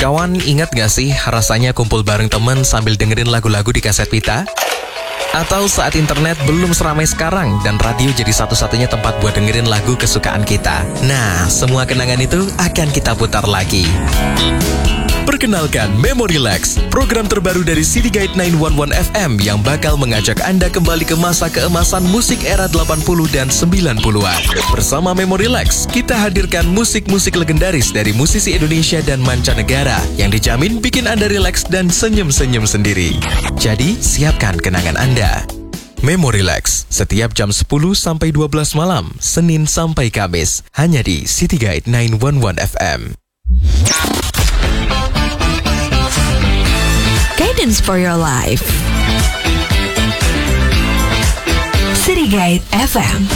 Kawan, ingat gak sih rasanya kumpul bareng temen sambil dengerin lagu-lagu di kaset pita? Atau saat internet belum seramai sekarang dan radio jadi satu-satunya tempat buat dengerin lagu kesukaan kita. Nah, semua kenangan itu akan kita putar lagi. Perkenalkan Memorilex, program terbaru dari City Guide 911 FM yang bakal mengajak Anda kembali ke masa keemasan musik era 80 dan 90-an. Bersama Memorilex, kita hadirkan musik-musik legendaris dari musisi Indonesia dan mancanegara yang dijamin bikin Anda rileks dan senyum-senyum sendiri. Jadi, siapkan kenangan Anda. Memorilex, setiap jam 10 sampai 12 malam, Senin sampai Kamis, hanya di City Guide 911 FM. Guidance for your life. City Guide FM.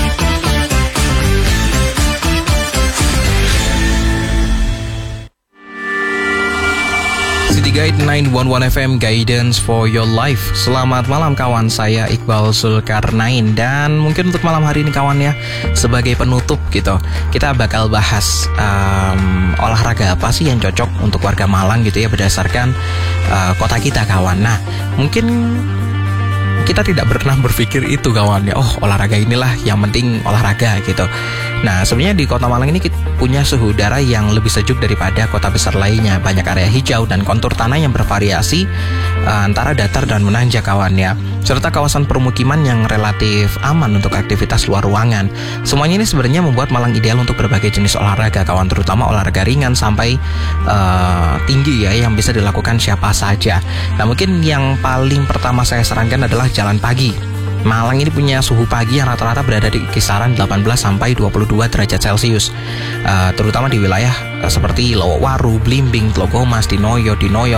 City Guide 911 FM, Guidance for your life. Selamat malam kawan, saya Iqbal Zulkarnain. Dan mungkin untuk malam hari ini kawan ya, sebagai penutup gitu, kita bakal bahas olahraga apa sih yang cocok untuk warga Malang gitu ya, berdasarkan kota kita kawan. Nah, mungkin kita tidak pernah berpikir itu kawan ya, oh olahraga inilah yang penting olahraga gitu. Nah, sebenarnya di kota Malang ini kita punya suhu udara yang lebih sejuk daripada kota besar lainnya. Banyak area hijau dan kontur tanah yang bervariasi antara datar dan menanjak kawan ya. Serta kawasan permukiman yang relatif aman untuk aktivitas luar ruangan. Semuanya ini sebenarnya membuat Malang ideal untuk berbagai jenis olahraga kawan, terutama olahraga ringan sampai tinggi ya, yang bisa dilakukan siapa saja. Nah, mungkin yang paling pertama saya sarankan adalah jalan pagi. Malang ini punya suhu pagi yang rata-rata berada di kisaran 18 sampai 22 derajat Celcius. Terutama di wilayah seperti Lowowaru, Blimbing, Tlogomas, Dinoyo,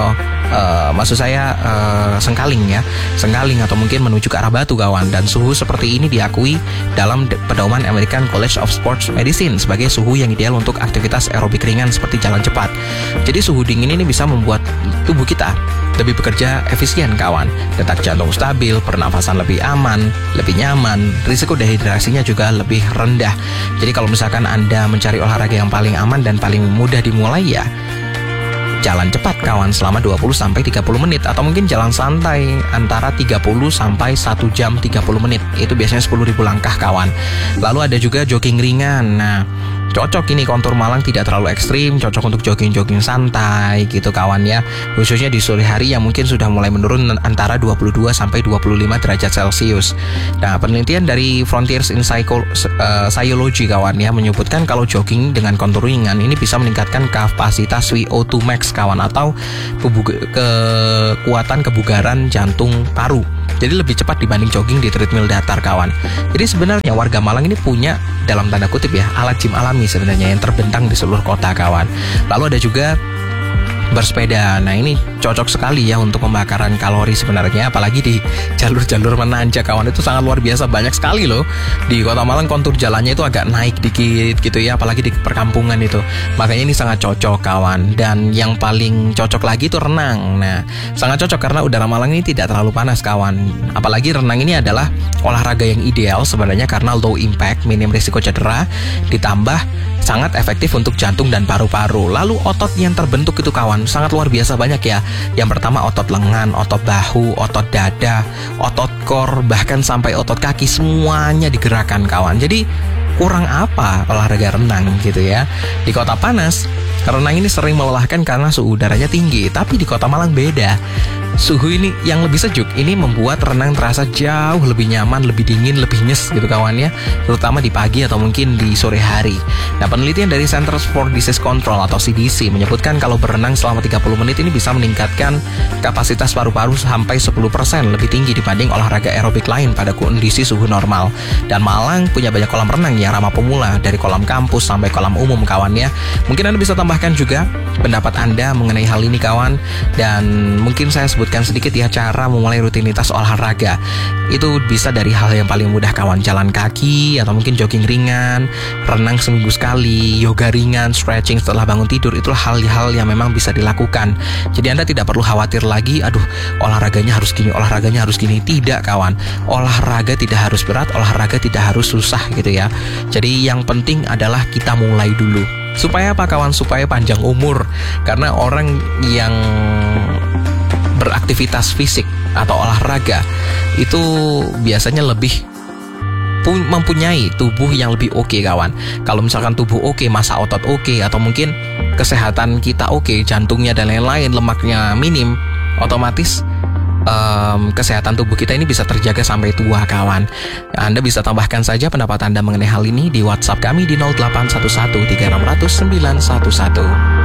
maksud saya Sengkaling ya, Sengkaling atau mungkin menuju ke arah Batu kawan. Dan suhu seperti ini diakui dalam pedoman American College of Sports Medicine sebagai suhu yang ideal untuk aktivitas aerobik ringan seperti jalan cepat. Jadi suhu dingin ini bisa membuat tubuh kita lebih bekerja efisien kawan. Detak jantung stabil, pernafasan lebih aman, lebih nyaman, risiko dehidrasinya juga lebih rendah. Jadi kalau misalkan Anda mencari olahraga yang paling aman dan paling mudah dimulai ya, jalan cepat kawan selama 20-30 menit. Atau mungkin jalan santai antara 30 sampai 1 jam 30 menit. Itu biasanya 10.000 langkah kawan. Lalu ada juga jogging ringan. Nah, cocok ini kontur Malang tidak terlalu ekstrim, cocok untuk jogging-jogging santai gitu kawan ya. Khususnya di sore hari yang mungkin sudah mulai menurun antara 22 sampai 25 derajat Celcius. Nah, penelitian dari Frontiers in Psychology kawan ya menyebutkan kalau jogging dengan kontur ringan ini bisa meningkatkan kapasitas VO2 max kawan, atau kekuatan kebugaran jantung paru. Jadi lebih cepat dibanding jogging di treadmill datar kawan. Jadi sebenarnya warga Malang ini punya dalam tanda kutip ya alat gym alami sebenarnya yang terbentang di seluruh kota kawan. Lalu ada juga bersepeda. Nah, ini cocok sekali ya untuk pembakaran kalori sebenarnya, apalagi di jalur-jalur menanjak kawan, itu sangat luar biasa, banyak sekali loh. Di Kota Malang kontur jalannya itu agak naik dikit gitu ya, apalagi di perkampungan itu. Makanya ini sangat cocok kawan. Dan yang paling cocok lagi itu renang. Nah, sangat cocok karena udara Malang ini tidak terlalu panas kawan. Apalagi renang ini adalah olahraga yang ideal sebenarnya karena low impact, minim risiko cedera, ditambah sangat efektif untuk jantung dan paru-paru. Lalu otot yang terbentuk itu kawan sangat luar biasa banyak ya. Yang pertama otot lengan, otot bahu, otot dada, otot core, bahkan sampai otot kaki, semuanya digerakkan kawan. Jadi kurang apa olahraga renang gitu ya. Di kota panas, renang ini sering melelahkan karena suhu udaranya tinggi. Tapi di kota Malang beda. Suhu ini yang lebih sejuk ini membuat renang terasa jauh lebih nyaman, lebih dingin, lebih nyes gitu kawan ya, terutama di pagi atau mungkin di sore hari. Nah, penelitian dari Centers for Disease Control atau CDC menyebutkan kalau berenang selama 30 menit ini bisa meningkatkan kapasitas paru-paru sampai 10% lebih tinggi dibanding olahraga aerobik lain pada kondisi suhu normal. Dan Malang punya banyak kolam renang yang ramah pemula, dari kolam kampus sampai kolam umum kawan ya. Mungkin Anda bisa tambahkan juga pendapat Anda mengenai hal ini kawan. Dan mungkin saya sebutkan sedikit ya cara memulai rutinitas olahraga. Itu bisa dari hal yang paling mudah kawan, jalan kaki atau mungkin jogging ringan, renang seminggu sekali, yoga ringan, stretching setelah bangun tidur. Itulah hal-hal yang memang bisa dilakukan. Jadi Anda tidak perlu khawatir lagi, aduh olahraganya harus gini, olahraganya harus gini. Tidak kawan, olahraga tidak harus berat, olahraga tidak harus susah gitu ya. Jadi yang penting adalah kita mulai dulu. Supaya apa kawan? Supaya panjang umur. Karena orang yang beraktivitas fisik atau olahraga itu biasanya lebih mempunyai tubuh yang lebih oke kawan. Kalau misalkan tubuh oke, massa otot oke, atau mungkin kesehatan kita oke, jantungnya dan lain-lain, lemaknya minim, otomatis kesehatan tubuh kita ini bisa terjaga sampai tua kawan. Anda bisa tambahkan saja pendapat Anda mengenai hal ini di WhatsApp kami di 0811 3600 911.